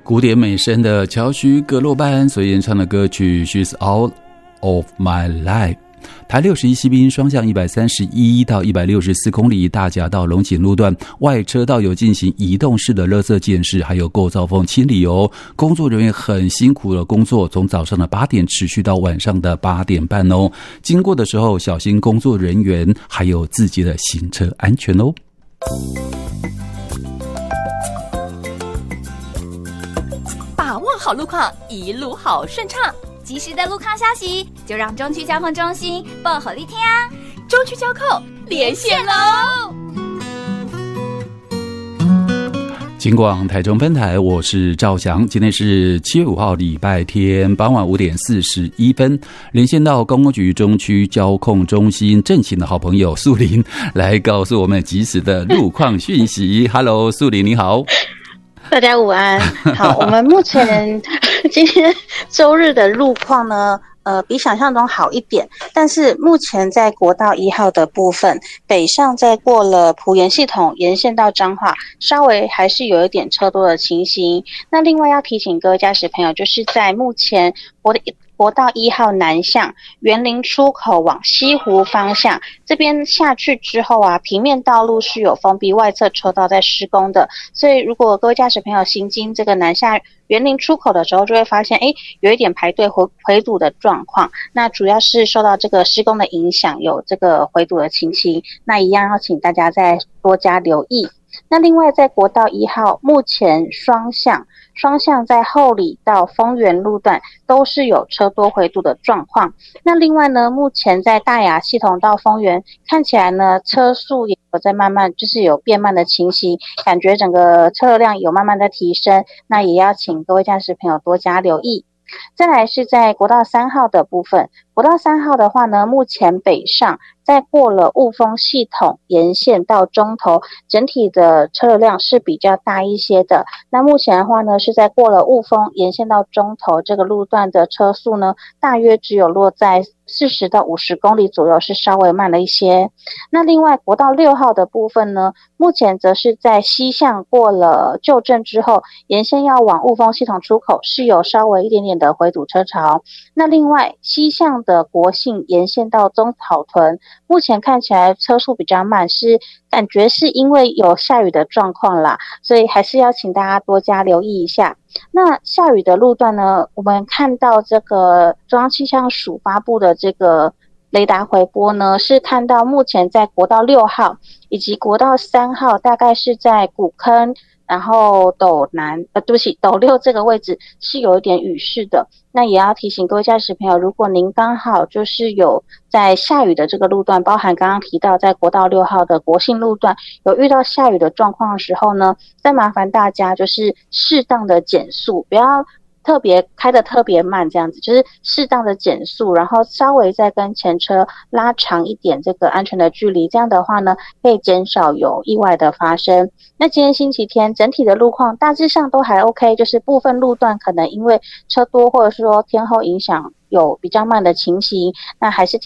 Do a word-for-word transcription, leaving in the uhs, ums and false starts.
古典美声的乔许·格洛班所演唱的歌曲《She's All of My Life》。台六十一西滨双向一百三十一到一百六十四公里大甲到龙井路段外车道有进行移动式的垃圾检视，还有构造缝清理哦。工作人员很辛苦的工作，从早上的八点持续到晚上的八点半哦。经过的时候小心工作人员还有自己的行车安全哦。 把握好路况，一路好顺畅。及时的路况消息，就让中区交通中心报好利听啊！中区交控连线喽！ 金广台中分台，我是赵翔。今天是七月五号，礼拜天傍晚五点四十一分，连线到公共局中区交控中心，正勤的好朋友素玲来告诉我们及时的路况讯息。Hello， 素玲你好。 大家午安。好，我们目前今天周日的路况呢，呃，比想象中好一点，但是目前在国道一号的部分，北上在过了埔盐系统沿线到彰化，稍微还是有一点车多的情形。那另外要提醒各位驾驶朋友，就是在目前国的国道一号南向园林出口往西湖方向这边下去之后啊，平面道路是有封闭外侧车道在施工的，所以如果各位驾驶朋友行经这个南下园林出口的时候，就会发现诶有一点排队回回堵的状况，那主要是受到这个施工的影响，有这个回堵的情形，那一样要请大家再多加留意。那另外在国道一号目前双向双向在后里到丰原路段都是有车多回堵的状况。那另外呢，目前在大雅系统到丰原看起来呢车速也有在慢慢就是有变慢的情形，感觉整个车流量有慢慢的提升，那也要请各位驾驶朋友多加留意。再来是在国道三号的部分，国道三号的话呢，目前北上在过了雾峰系统沿线到中投，整体的车流量是比较大一些的。那目前的话呢，是在过了雾峰沿线到中投这个路段的车速呢，大约只有落在四十到五十公里左右，是稍微慢了一些。那另外国道六号的部分呢，目前则是在西向过了旧镇之后，沿线要往雾峰系统出口是有稍微一点点的回堵车潮。那另外西向的国信沿线到中草屯，目前看起来车速比较慢，是感觉是因为有下雨的状况啦，所以还是要请大家多加留意一下。那下雨的路段呢，我们看到这个中央气象署发布的这个雷达回波呢，是看到目前在国道六号以及国道三号大概是在古坑然后斗南呃对不起斗六这个位置是有一点雨势的。那也要提醒各位驾驶朋友，如果您刚好就是有在下雨的这个路段，包含刚刚提到在国道六号的国信路段有遇到下雨的状况的时候呢，再麻烦大家就是适当的减速，不要特别开得特别慢，这样子就是适当的减速，然后稍微再跟前车拉长一点这个安全的距离，这样的话呢可以减少有意外的发生。那今天星期天整体的路况大致上都还 OK， 就是部分路段可能因为车多或者说天候影响有比较慢的情形，那还是提